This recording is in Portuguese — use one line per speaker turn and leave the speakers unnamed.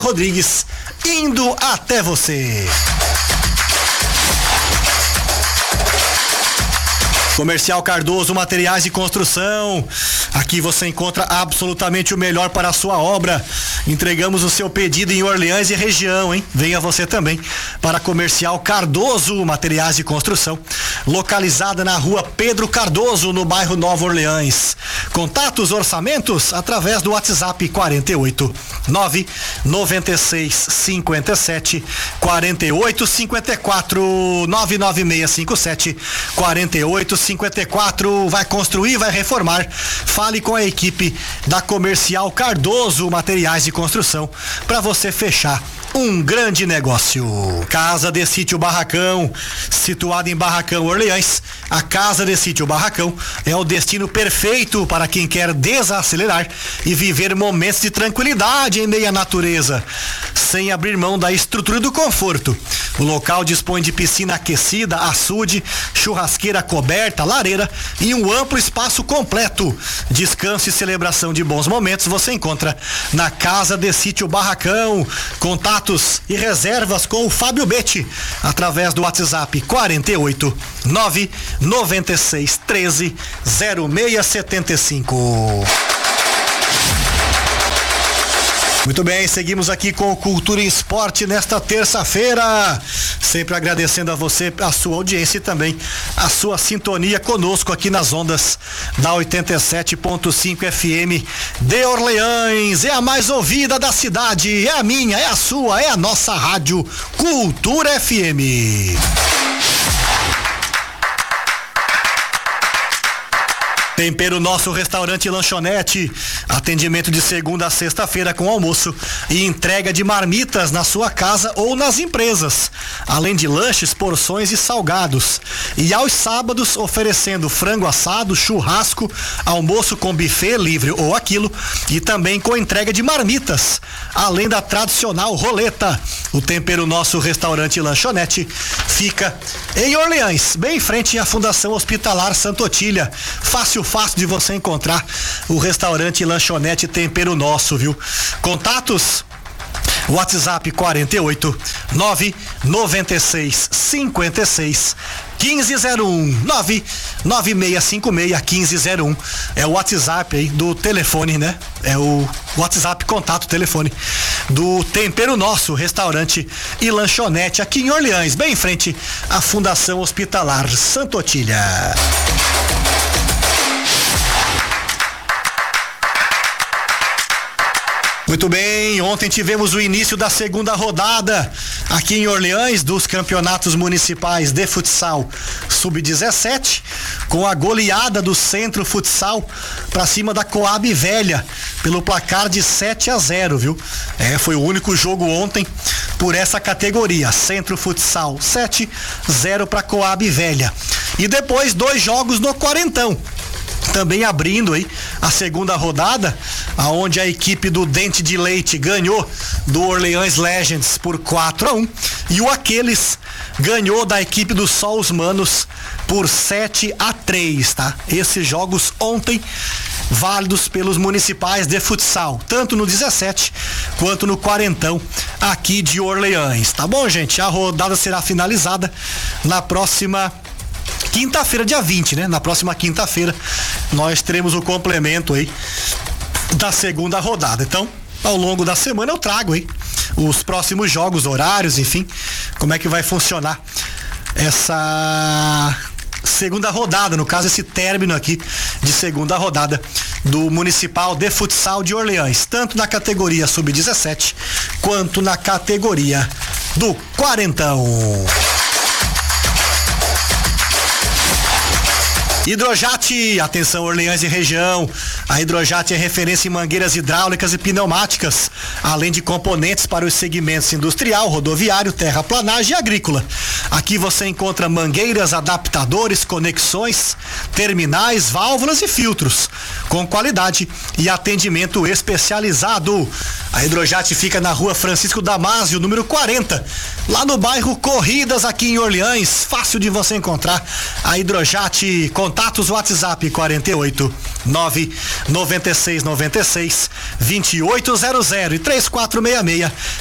Rodrigues, indo até você. Comercial Cardoso Materiais de Construção. Aqui você encontra absolutamente o melhor para a sua obra. Entregamos o seu pedido em Orleans e região, hein? Venha você também para Comercial Cardoso Materiais de Construção, localizada na rua Pedro Cardoso, no bairro Nova Orleans. Contatos, orçamentos através do WhatsApp 48 996 57 48 54 99657 48 54. Vai construir, vai reformar. Fale com a equipe da Comercial Cardoso Materiais de Construção para você fechar um grande negócio. Casa de Sítio Barracão, situada em Barracão, Orleans. A Casa de Sítio Barracão é o destino perfeito para quem quer desacelerar e viver momentos de tranquilidade em meio à natureza, sem abrir mão da estrutura do conforto. O local dispõe de piscina aquecida, açude, churrasqueira coberta, lareira e um amplo espaço completo. Descanso e celebração de bons momentos você encontra na Casa de Sítio Barracão. Contatos e reservas com o Fábio Betti através do WhatsApp 48 996 13 0675. Muito bem, seguimos aqui com o Cultura e Esporte nesta terça-feira, sempre agradecendo a você, a sua audiência e também a sua sintonia conosco aqui nas ondas da 87.5 FM de Orleans. É a mais ouvida da cidade, é a minha, é a sua, é a nossa rádio Cultura FM. Tempero Nosso Restaurante e Lanchonete, atendimento de segunda a sexta-feira com almoço e entrega de marmitas na sua casa ou nas empresas, além de lanches, porções e salgados. E aos sábados oferecendo frango assado, churrasco, almoço com buffet livre ou aquilo e também com entrega de marmitas, além da tradicional roleta. O Tempero Nosso Restaurante e Lanchonete fica em Orleans, bem em frente à Fundação Hospitalar Santa Otília. Fácil de você encontrar o restaurante e lanchonete Tempero Nosso, viu? Contatos: WhatsApp 48 996 56 1501 99656 1501. É o WhatsApp aí do telefone, né? É o WhatsApp contato telefone do Tempero Nosso Restaurante e Lanchonete aqui em Orleans, bem em frente à Fundação Hospitalar Santa Otília. Muito bem, ontem tivemos o início da segunda rodada aqui em Orleans dos campeonatos municipais de futsal sub-17, com a goleada do Centro Futsal para cima da Coab Velha pelo placar de 7-0, viu? Foi o único jogo ontem por essa categoria, Centro Futsal 7-0 para Coab Velha. E depois 2 jogos no Quarentão, também abrindo aí a segunda rodada, aonde a equipe do Dente de Leite ganhou do Orleans Legends por 4-1 e o Aqueles ganhou da equipe do Sol os Manos por 7-3, tá? Esses jogos ontem válidos pelos municipais de futsal, tanto no 17 quanto no Quarentão aqui de Orleans, tá bom, gente? A rodada será finalizada na próxima quinta-feira, dia 20, né? Na próxima quinta-feira nós teremos o complemento aí da segunda rodada. Então, ao longo da semana eu trago aí os próximos jogos, horários, enfim, como é que vai funcionar essa segunda rodada, no caso esse término aqui de segunda rodada do Municipal de Futsal de Orleans, tanto na categoria sub-17 quanto na categoria do Quarentão. Hidrojat, atenção Orleans e região. A Hidrojat é referência em mangueiras hidráulicas e pneumáticas, além de componentes para os segmentos industrial, rodoviário, terraplanagem e agrícola. Aqui você encontra mangueiras, adaptadores, conexões, terminais, válvulas e filtros. com qualidade e atendimento especializado. A Hidrojat fica na rua Francisco Damásio, número 40, lá no bairro Corridas, aqui em Orleans. Fácil de você encontrar a Hidrojat. Contatos WhatsApp 48 99696 2800 e 3466